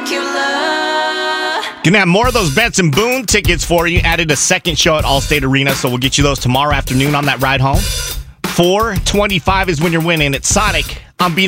Gonna have more of those Benson Boone tickets for you. Added a second show at Allstate Arena, so we'll get you those tomorrow afternoon on that ride home. $425 is when you're winning. It's Sonic on B.